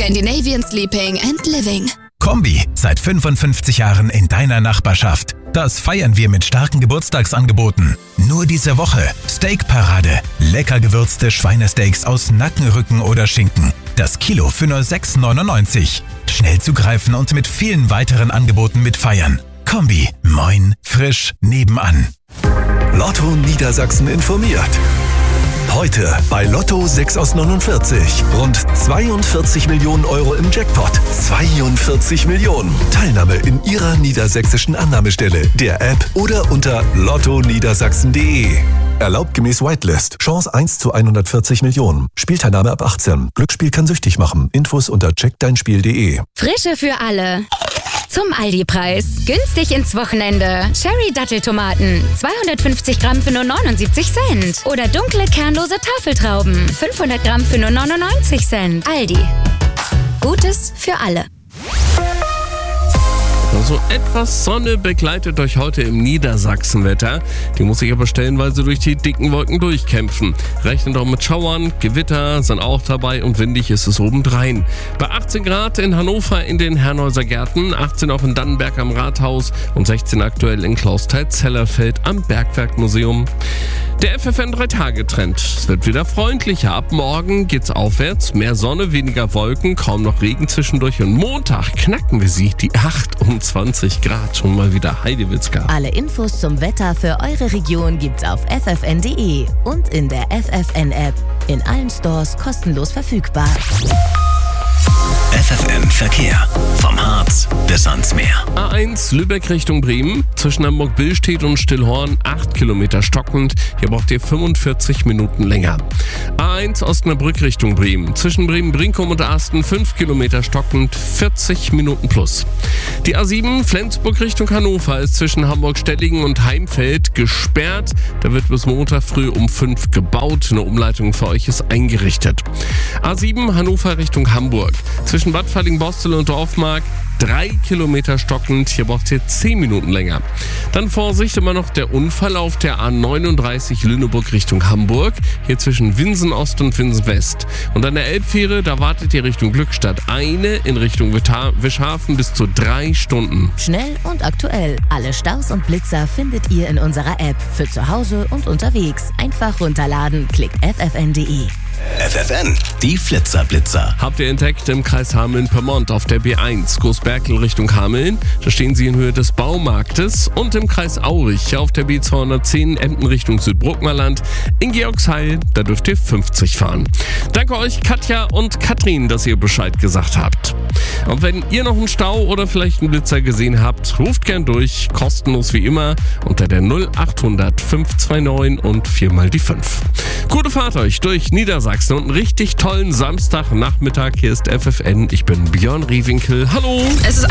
Scandinavian Sleeping and Living. Kombi, seit 55 Jahren in deiner Nachbarschaft. Das feiern wir mit starken Geburtstagsangeboten. Nur diese Woche Steakparade. Lecker gewürzte Schweinesteaks aus Nacken, Rücken oder Schinken. Das Kilo für nur 6,99. Schnell zugreifen und mit vielen weiteren Angeboten mitfeiern. Kombi, moin, frisch, nebenan. Lotto Niedersachsen informiert. Heute bei Lotto 6 aus 49. Rund 42 Millionen Euro im Jackpot. 42 Millionen. Teilnahme in Ihrer niedersächsischen Annahmestelle, der App oder unter lottoniedersachsen.de. Erlaubt gemäß Whitelist. Chance 1 zu 140 Millionen. Spielteilnahme ab 18. Glücksspiel kann süchtig machen. Infos unter checkdeinspiel.de. Frische für alle. Zum Aldi-Preis. Günstig ins Wochenende. Cherry-Datteltomaten. 250 Gramm für nur 79 Cent. Oder dunkle, kernlose Tafeltrauben. 500 Gramm für nur 99 Cent. Aldi. Gutes für alle. So etwas Sonne begleitet euch heute im Niedersachsenwetter. Die muss sich aber stellenweise durch die dicken Wolken durchkämpfen. Rechnet auch mit Schauern, Gewitter sind auch dabei und windig ist es obendrein. Bei 18 Grad in Hannover in den Hernhäuser Gärten, 18 auch in Dannenberg am Rathaus und 16 aktuell in Klausthal-Zellerfeld am Bergwerkmuseum. Der FFN 3-Tage-Trend. Es wird wieder freundlicher. Ab morgen geht's aufwärts. Mehr Sonne, weniger Wolken, kaum noch Regen zwischendurch. Und Montag knacken wir sie, die 28 Grad. Schon mal wieder Heidewitzka. Alle Infos zum Wetter für eure Region gibt's auf ffn.de und in der FFN-App. In allen Stores kostenlos verfügbar. FFN Verkehr. Vom Harz bis ans Meer. A1 Lübeck Richtung Bremen. Zwischen Hamburg-Billstedt und Stillhorn 8 Kilometer stockend. Hier braucht ihr 45 Minuten länger. A1 Osnabrück Richtung Bremen. Zwischen Bremen-Brinkum und Asten 5 Kilometer stockend. 40 Minuten plus. Die A7 Flensburg Richtung Hannover ist zwischen Hamburg-Stellingen und Heimfeld gesperrt. Da wird bis Montag früh um 5 gebaut. Eine Umleitung für euch ist eingerichtet. A7 Hannover Richtung Hamburg. Zwischen Bad Falling-Bostel und Dorfmark 3 Kilometer stockend. Hier braucht ihr 10 Minuten länger. Dann Vorsicht, immer noch der Unfall auf der A39 Lüneburg Richtung Hamburg. Hier zwischen Winsen Ost und Winsen West. Und an der Elbfähre, da wartet ihr Richtung Glückstadt eine, in Richtung Wischhafen bis zu 3 Stunden. Schnell und aktuell. Alle Staus und Blitzer findet ihr in unserer App. Für zu Hause und unterwegs. Einfach runterladen. Klickt ffn.de. FFN, die Flitzer-Blitzer. Habt ihr entdeckt im Kreis Hameln-Pyrmont auf der B1 Großberkel Richtung Hameln. Da stehen sie in Höhe des Baumarktes. Und im Kreis Aurich auf der B210 Emden Richtung Südbruckmerland. In Georgsheil, da dürft ihr 50 fahren. Danke euch Katja und Katrin, dass ihr Bescheid gesagt habt. Und wenn ihr noch einen Stau oder vielleicht einen Blitzer gesehen habt, ruft gern durch, kostenlos wie immer, unter der 0800 529 und 4 mal die 5. Gute Fahrt euch durch Niedersachsen und einen richtig tollen Samstagnachmittag. Hier ist FFN. Ich bin Björn Riewinkel. Hallo! Es ist